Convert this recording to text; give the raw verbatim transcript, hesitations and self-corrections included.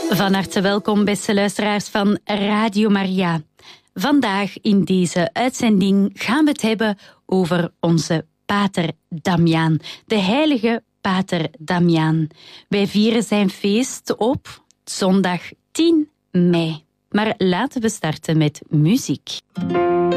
Van harte welkom, beste luisteraars van Radio Maria. Vandaag in deze uitzending gaan we het hebben over onze Pater Damiaan, de heilige Pater Damiaan. Wij vieren zijn feest op zondag tien mei. Maar laten we starten met muziek.